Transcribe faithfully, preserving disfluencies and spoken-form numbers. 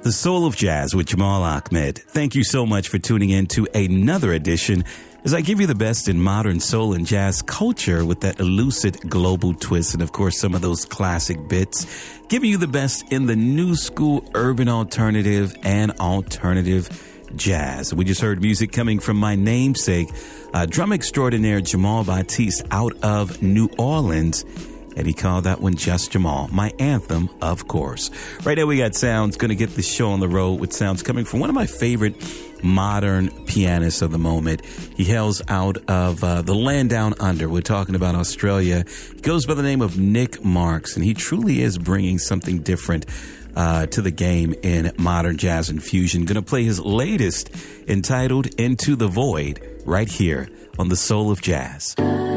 The Soul of Jazz with Jamal Ahmed. Thank you so much for tuning in to another edition as I give you the best in modern soul and jazz culture with that elusive global twist and, of course, some of those classic bits. Giving you the best in the new school urban alternative and alternative jazz. We just heard music coming from my namesake, uh, drum extraordinaire Jamal Batiste out of New Orleans. And he called that one Just Jamal, my anthem, of course. Right now we got sounds, going to get the show on the road with sounds coming from one of my favorite modern pianists of the moment. He hails out of uh, the land down under. We're talking about Australia. He goes by the name of Nick Marks, and he truly is bringing something different uh, to the game in modern jazz and fusion. Going to play his latest entitled Into the Void right here on The Soul of Jazz.